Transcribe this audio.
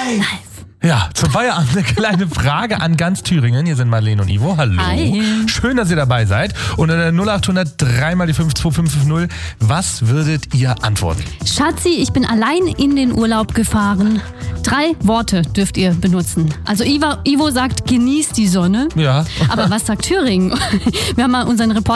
Ja, zum Feierabend eine kleine Frage an ganz Thüringen. Hier sind Marlene und Ivo. Hallo. Hi. Schön, dass ihr dabei seid. Und in der 0800 3 mal die 52550. Was würdet ihr antworten? Schatzi, ich bin allein in den Urlaub gefahren. 3 Worte dürft ihr benutzen. Also Ivo sagt, genießt die Sonne. Ja. Aber was sagt Thüringen? Wir haben mal unseren Reporter